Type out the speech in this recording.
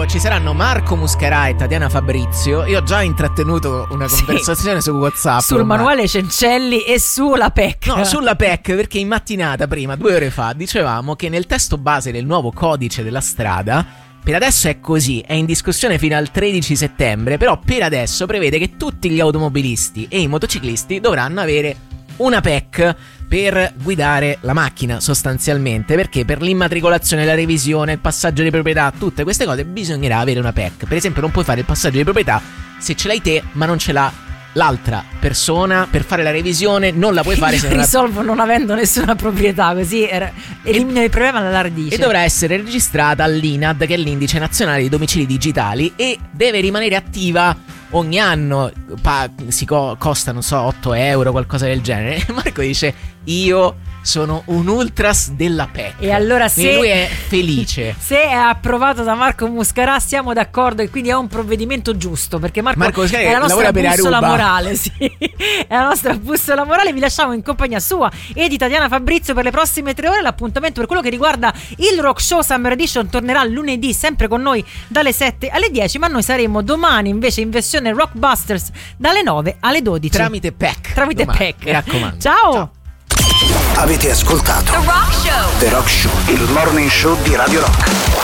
Ci saranno Marco Muscarà e Tatiana Fabrizio. Io ho già intrattenuto una conversazione su WhatsApp sul manuale Cencelli e sulla PEC. No, sulla PEC, perché in mattinata prima, 2 ore fa, dicevamo che nel testo base del nuovo codice della strada, per adesso è così, è in discussione fino al 13 settembre, però per adesso prevede che tutti gli automobilisti e i motociclisti dovranno avere una PEC per guidare la macchina, sostanzialmente, perché per l'immatricolazione, la revisione, il passaggio di proprietà, tutte queste cose bisognerà avere una PEC. Per esempio non puoi fare il passaggio di proprietà se ce l'hai te ma non ce l'ha l'altra persona. Per fare la revisione non la puoi fare se risolvo non avendo nessuna proprietà, così elimino il problema dalla radice. E dovrà essere registrata all'INAD, che è l'indice nazionale dei domicili digitali, e deve rimanere attiva ogni anno. Costa, non so, 8 euro, qualcosa del genere. Marco dice: io sono un ultras della PEC. E allora se lui è felice. Se è approvato da Marco Muscarà siamo d'accordo, e quindi è un provvedimento giusto, perché Marco è la nostra bussola morale, sì. È la nostra bussola morale. Vi lasciamo in compagnia sua e di Tatiana Fabrizio per le prossime 3 ore. L'appuntamento per quello che riguarda il Rock Show Summer Edition tornerà lunedì, sempre con noi dalle 7 alle 10, ma noi saremo domani invece in versione Rockbusters dalle 9 alle 12 tramite PEC. Tramite domani, PEC. Mi raccomando. Ciao. Avete ascoltato The Rock Show. The Rock Show, il morning show di Radio Rock.